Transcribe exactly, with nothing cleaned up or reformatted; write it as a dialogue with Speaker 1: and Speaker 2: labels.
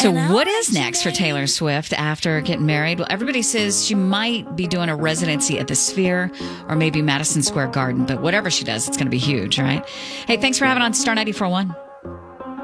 Speaker 1: So what is next for Taylor Swift after getting married? Well, everybody says she might be doing a residency at the Sphere or maybe Madison Square Garden. But whatever she does, it's going to be huge, right? Hey, thanks for having on Star ninety-four point one.